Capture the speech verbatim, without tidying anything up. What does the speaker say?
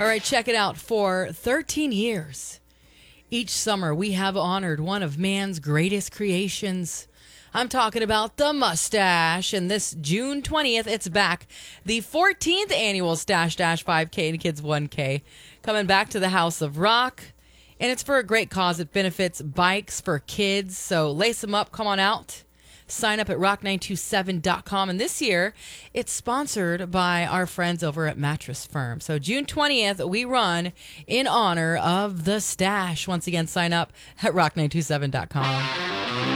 All right, check it out. For thirteen years, each summer we have honored one of man's greatest creations. I'm talking about the mustache, and this June twentieth, it's back. The fourteenth annual Stash Dash five K and Kids one K, coming back to the House of Rock, and it's for a great cause. It benefits bikes for kids, so lace them up, come on out. Sign up at rock nine two seven dot com. And this year, it's sponsored by our friends over at Mattress Firm. So June twentieth, we run in honor of the Stash. Once again, sign up at rock nine two seven dot com.